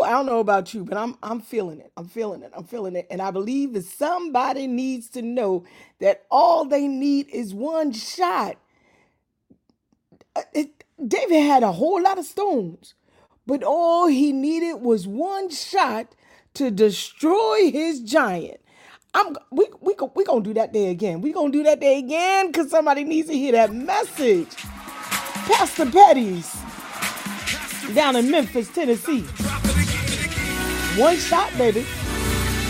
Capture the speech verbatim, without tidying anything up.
I don't know about you, but I'm I'm feeling it. I'm feeling it. I'm feeling it. And I believe that somebody needs to know that all they need is one shot. Uh, It, David had a whole lot of stones, but all he needed was one shot to destroy his giant. I'm we we go, we gonna do that day again. We gonna do that day again because somebody needs to hear that message. Pastor Petty's down in Memphis, Tennessee. One shot, baby.